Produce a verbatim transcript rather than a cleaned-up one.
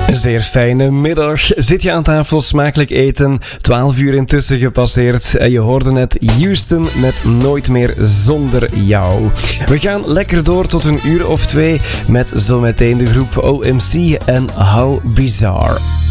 Zeer fijne middag. Zit je aan tafel, smakelijk eten. twaalf uur intussen gepasseerd. En je hoorde net Houston met Nooit meer zonder jou. We gaan lekker door tot een uur of twee met zometeen de groep O M C en How Bizarre.